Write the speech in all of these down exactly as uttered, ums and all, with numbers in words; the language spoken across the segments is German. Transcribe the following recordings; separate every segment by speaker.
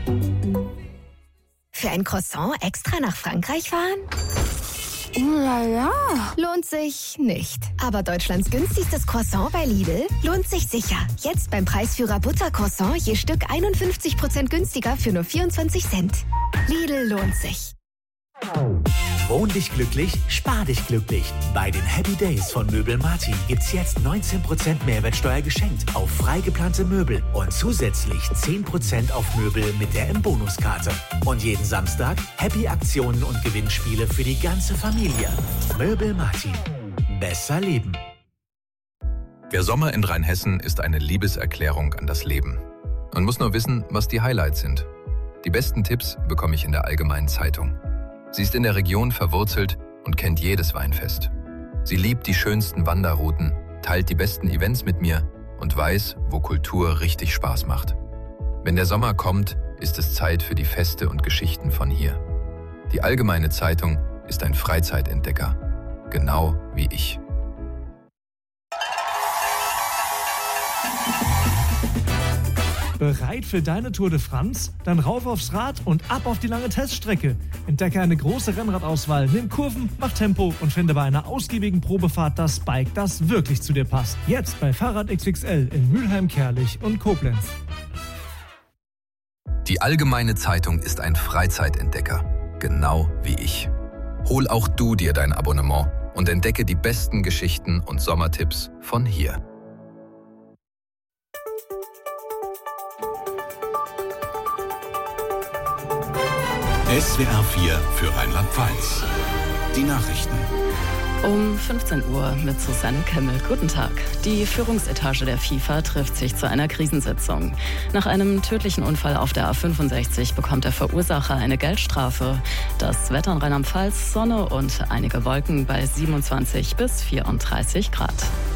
Speaker 1: Für ein Croissant extra nach Frankreich fahren?
Speaker 2: Oh la la.
Speaker 1: Lohnt sich nicht. Aber Deutschlands günstigstes Croissant bei Lidl lohnt sich sicher. Jetzt beim Preisführer Buttercroissant je Stück einundfünfzig Prozent günstiger für nur vierundzwanzig Cent. Lidl lohnt sich.
Speaker 3: Wohn dich glücklich, spar dich glücklich. Bei den Happy Days von Möbel Martin gibt's jetzt neunzehn Prozent Mehrwertsteuer geschenkt auf frei geplante Möbel und zusätzlich zehn Prozent auf Möbel mit der M-Bonus-Karte. Und jeden Samstag Happy-Aktionen und Gewinnspiele für die ganze Familie. Möbel Martin. Besser leben.
Speaker 4: Der Sommer in Rheinhessen ist eine Liebeserklärung an das Leben. Man muss nur wissen, was die Highlights sind. Die besten Tipps bekomme ich in der Allgemeinen Zeitung. Sie ist in der Region verwurzelt und kennt jedes Weinfest. Sie liebt die schönsten Wanderrouten, teilt die besten Events mit mir und weiß, wo Kultur richtig Spaß macht. Wenn der Sommer kommt, ist es Zeit für die Feste und Geschichten von hier. Die Allgemeine Zeitung ist ein Freizeitentdecker, genau wie ich.
Speaker 5: Bereit für deine Tour de France? Dann rauf aufs Rad und ab auf die lange Teststrecke. Entdecke eine große Rennradauswahl, nimm Kurven, mach Tempo und finde bei einer ausgiebigen Probefahrt das Bike, das wirklich zu dir passt. Jetzt bei Fahrrad X X L in Mülheim, Kerlich und Koblenz.
Speaker 4: Die Allgemeine Zeitung ist ein Freizeitentdecker, genau wie ich. Hol auch du dir dein Abonnement und entdecke die besten Geschichten und Sommertipps von hier.
Speaker 6: S W R vier für Rheinland-Pfalz. Die Nachrichten.
Speaker 7: Um fünfzehn Uhr mit Susanne Kemmel. Guten Tag. Die Führungsetage der FIFA trifft sich zu einer Krisensitzung. Nach einem tödlichen Unfall auf der A fünfundsechzig bekommt der Verursacher eine Geldstrafe. Das Wetter in Rheinland-Pfalz, Sonne und einige Wolken bei siebenundzwanzig bis vierunddreißig Grad.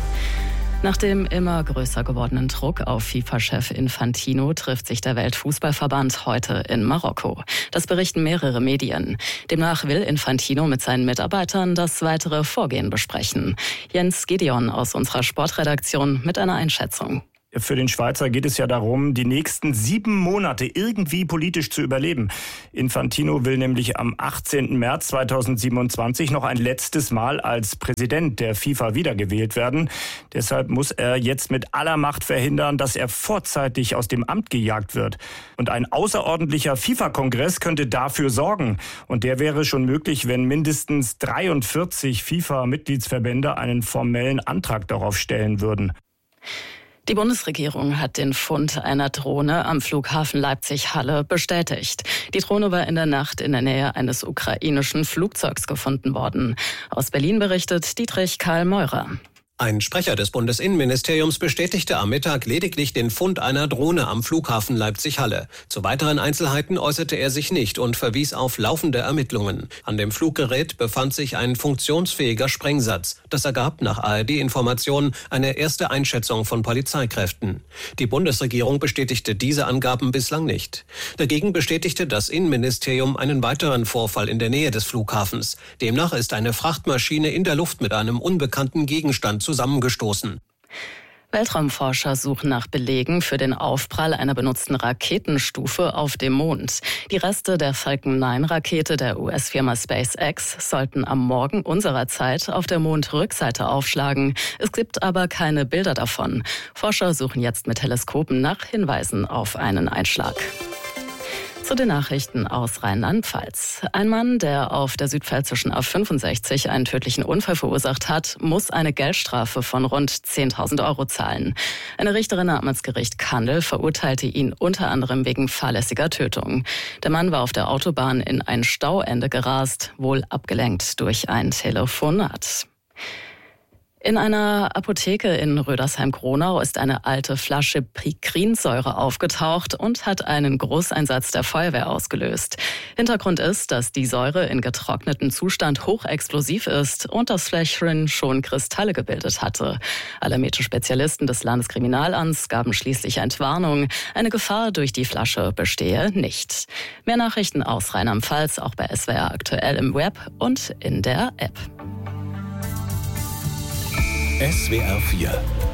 Speaker 7: Nach dem immer größer gewordenen Druck auf FIFA-Chef Infantino trifft sich der Weltfußballverband heute in Marokko. Das berichten mehrere Medien. Demnach will Infantino mit seinen Mitarbeitern das weitere Vorgehen besprechen. Jens Gideon aus unserer Sportredaktion mit einer Einschätzung.
Speaker 8: Für den Schweizer geht es ja darum, die nächsten sieben Monate irgendwie politisch zu überleben. Infantino will nämlich am achtzehnten März zweitausendsiebenundzwanzig noch ein letztes Mal als Präsident der FIFA wiedergewählt werden. Deshalb muss er jetzt mit aller Macht verhindern, dass er vorzeitig aus dem Amt gejagt wird. Und ein außerordentlicher FIFA-Kongress könnte dafür sorgen. Und der wäre schon möglich, wenn mindestens dreiundvierzig FIFA-Mitgliedsverbände einen formellen Antrag darauf stellen würden.
Speaker 7: Die Bundesregierung hat den Fund einer Drohne am Flughafen Leipzig-Halle bestätigt. Die Drohne war in der Nacht in der Nähe eines ukrainischen Flugzeugs gefunden worden. Aus Berlin berichtet Dietrich Karl Meurer.
Speaker 9: Ein Sprecher des Bundesinnenministeriums bestätigte am Mittag lediglich den Fund einer Drohne am Flughafen Leipzig-Halle. Zu weiteren Einzelheiten äußerte er sich nicht und verwies auf laufende Ermittlungen. An dem Fluggerät befand sich ein funktionsfähiger Sprengsatz. Das ergab nach A R D-Informationen eine erste Einschätzung von Polizeikräften. Die Bundesregierung bestätigte diese Angaben bislang nicht. Dagegen bestätigte das Innenministerium einen weiteren Vorfall in der Nähe des Flughafens. Demnach ist eine Frachtmaschine in der Luft mit einem unbekannten Gegenstand zusammengestoßen.
Speaker 7: Weltraumforscher suchen nach Belegen für den Aufprall einer benutzten Raketenstufe auf dem Mond. Die Reste der Falcon neun Rakete der U S-Firma SpaceX sollten am Morgen unserer Zeit auf der Mondrückseite aufschlagen. Es gibt aber keine Bilder davon. Forscher suchen jetzt mit Teleskopen nach Hinweisen auf einen Einschlag. Zu den Nachrichten aus Rheinland-Pfalz. Ein Mann, der auf der südpfälzischen A fünfundsechzig einen tödlichen Unfall verursacht hat, muss eine Geldstrafe von rund zehntausend Euro zahlen. Eine Richterin am Amtsgericht Kandel verurteilte ihn unter anderem wegen fahrlässiger Tötung. Der Mann war auf der Autobahn in ein Stauende gerast, wohl abgelenkt durch ein Telefonat. In einer Apotheke in Rödersheim-Gronau ist eine alte Flasche Pikrinsäure aufgetaucht und hat einen Großeinsatz der Feuerwehr ausgelöst. Hintergrund ist, dass die Säure in getrocknetem Zustand hochexplosiv ist und das Fläschchen schon Kristalle gebildet hatte. Alarmierte Spezialisten des Landeskriminalamts gaben schließlich Entwarnung. Eine Gefahr durch die Flasche bestehe nicht. Mehr Nachrichten aus Rheinland-Pfalz auch bei S W R aktuell im Web und in der App.
Speaker 6: S W R vier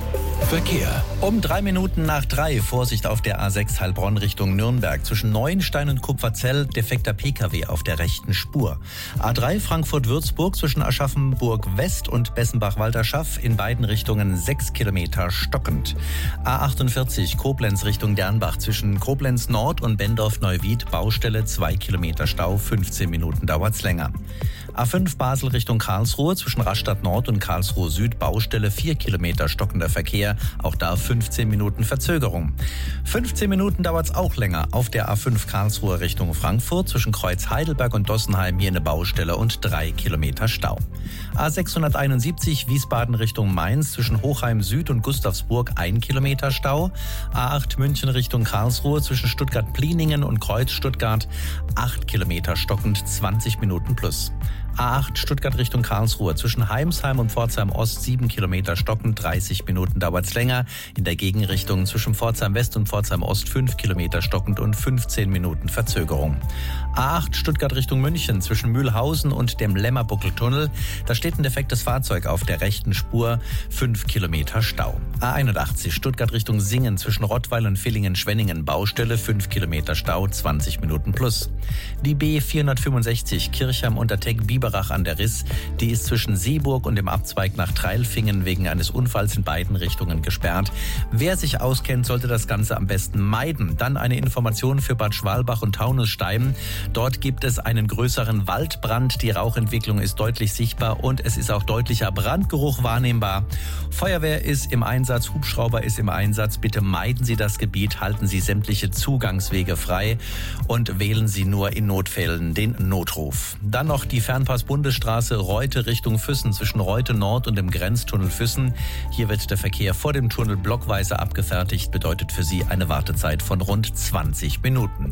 Speaker 6: Verkehr.
Speaker 10: Um drei Minuten nach drei, Vorsicht auf der A sechs Heilbronn Richtung Nürnberg. Zwischen Neuenstein und Kupferzell defekter P K W auf der rechten Spur. A drei Frankfurt-Würzburg zwischen Aschaffenburg West und Bessenbach-Walterschaff in beiden Richtungen sechs Kilometer stockend. A achtundvierzig Koblenz Richtung Dernbach zwischen Koblenz Nord und Bendorf-Neuwied Baustelle zwei Kilometer Stau, fünfzehn Minuten dauert's länger. A fünf Basel Richtung Karlsruhe zwischen Rastatt Nord und Karlsruhe Süd Baustelle vier Kilometer stockender Verkehr, auch da fünfzehn Minuten Verzögerung. fünfzehn Minuten dauert's auch länger auf der A fünf Karlsruhe Richtung Frankfurt zwischen Kreuz Heidelberg und Dossenheim hier eine Baustelle und drei Kilometer Stau. A sechshunderteinundsiebzig Wiesbaden Richtung Mainz zwischen Hochheim Süd und Gustavsburg ein Kilometer Stau. A acht München Richtung Karlsruhe zwischen Stuttgart-Pliningen und Kreuz Stuttgart acht Kilometer stockend, zwanzig Minuten plus. A acht Stuttgart Richtung Karlsruhe zwischen Heimsheim und Pforzheim Ost sieben Kilometer stockend, dreißig Minuten dauert's länger. In der Gegenrichtung zwischen Pforzheim West und Pforzheim Ost fünf Kilometer stockend und fünfzehn Minuten Verzögerung. A acht Stuttgart Richtung München zwischen Mühlhausen und dem Lämmerbuckeltunnel. Da steht ein defektes Fahrzeug auf der rechten Spur, fünf Kilometer Stau. A einundachtzig Stuttgart Richtung Singen zwischen Rottweil und Villingen-Schwenningen Baustelle, fünf Kilometer Stau, zwanzig Minuten plus. Die B vierhundertfünfundsechzig Kirchheim-Unterteck-Biberach an der Riss, die ist zwischen Seeburg und dem Abzweig nach Treilfingen wegen eines Unfalls in beiden Richtungen gesperrt. Wer sich auskennt, sollte das Ganze am besten meiden. Dann eine Information für Bad Schwalbach und Taunusstein. Dort gibt es einen größeren Waldbrand. Die Rauchentwicklung ist deutlich sichtbar und es ist auch deutlicher Brandgeruch wahrnehmbar. Feuerwehr ist im Einsatz, Hubschrauber ist im Einsatz. Bitte meiden Sie das Gebiet, halten Sie sämtliche Zugangswege frei und wählen Sie nur in Notfällen den Notruf. Dann noch die Fernpass-Bundesstraße Reute Richtung Füssen zwischen Reute Nord und dem Grenztunnel Füssen. Hier wird der Verkehr vor dem Tunnel blockweise abgefertigt, bedeutet für Sie eine Wartezeit von rund zwanzig Minuten.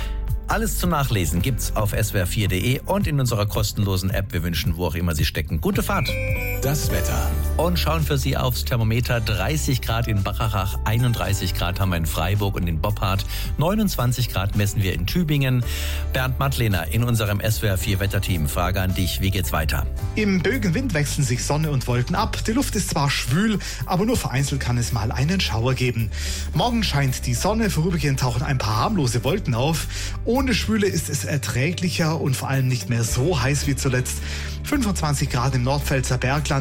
Speaker 10: Alles zum Nachlesen gibt's auf s w r vier punkt de und in unserer kostenlosen App. Wir wünschen, wo auch immer Sie stecken, gute Fahrt.
Speaker 6: Das Wetter.
Speaker 10: Und schauen für Sie aufs Thermometer. dreißig Grad in Bacharach, einunddreißig Grad haben wir in Freiburg und in Boppard, neunundzwanzig Grad messen wir in Tübingen. Bernd Mattlehner in unserem S W R vier Wetterteam. Frage an dich, wie geht's weiter?
Speaker 11: Im Bögenwind wechseln sich Sonne und Wolken ab. Die Luft ist zwar schwül, aber nur vereinzelt kann es mal einen Schauer geben. Morgen scheint die Sonne, vorübergehend tauchen ein paar harmlose Wolken auf. Ohne Schwüle ist es erträglicher und vor allem nicht mehr so heiß wie zuletzt. fünfundzwanzig Grad im Nordpfälzer Bergland.